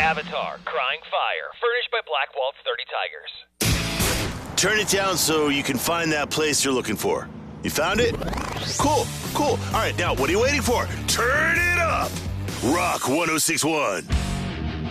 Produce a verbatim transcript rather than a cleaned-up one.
Avatar, Crying Fire, furnished by Black Waltz thirty Tigers. Turn it down so you can find that place you're looking for. You found it? Cool, cool. All right, now what are you waiting for? Turn it up! Rock one oh six point one.